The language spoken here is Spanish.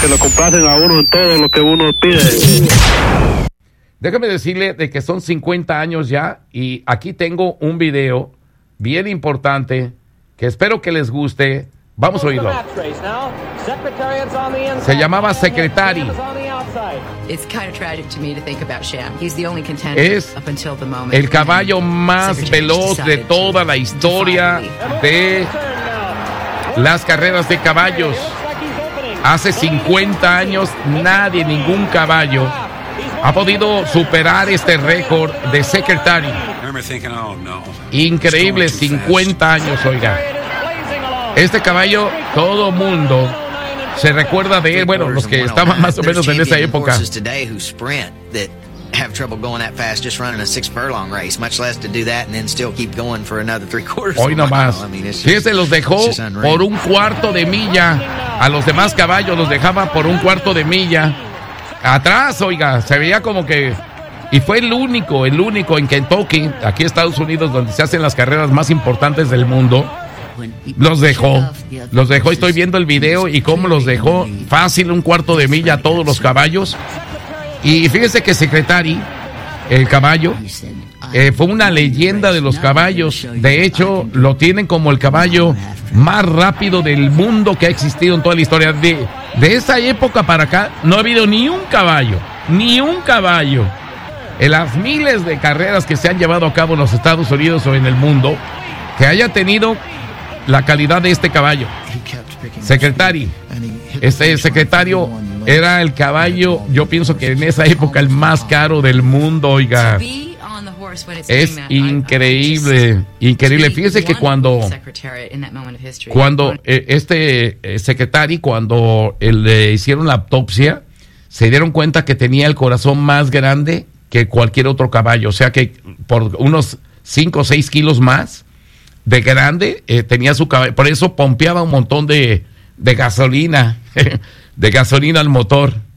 que lo complacen a uno en todo lo que uno pide. Déjame decirle de que son 50 años ya y aquí tengo un video bien importante que espero que les guste. Vamos a oírlo. Se llamaba Secretary. Es el caballo más veloz de toda la historia de las carreras de caballos. Hace 50 años nadie, ningún caballo ha podido superar este récord de Secretary. Increíble, 50 años, oiga. Este caballo, todo mundo se recuerda de él. Bueno, los que estaban más o menos en esa época. Have trouble going that fast just running a 6 furlong race, much less to do that and then still keep going for another 3/4. Hoy nomás. Fíjese, los dejó por un cuarto de milla. A los demás caballos los dejaba por un cuarto de milla. Atrás, oiga, se veía como que... Y fue el único en Kentucky, aquí en Estados Unidos, donde se hacen las carreras más importantes del mundo. Los dejó, estoy viendo el video y cómo los dejó fácil un cuarto de milla a todos los caballos. Y fíjese que Secretary, el caballo, fue una leyenda de los caballos. De hecho, lo tienen como el caballo más rápido del mundo que ha existido en toda la historia. De esa época para acá no ha habido ni un caballo. En las miles de carreras que se han llevado a cabo en los Estados Unidos o en el mundo, que haya tenido la calidad de este caballo. Secretary. Este secretario era el caballo, yo pienso que en esa época el más caro del mundo, oiga. Es increíble. Fíjese que cuando Secretary, cuando le hicieron la autopsia, se dieron cuenta que tenía el corazón más grande que cualquier otro caballo. O sea que por unos 5 o 6 kilos más de grande tenía su caballo. Por eso pompeaba un montón de gasolina, de gasolina al motor.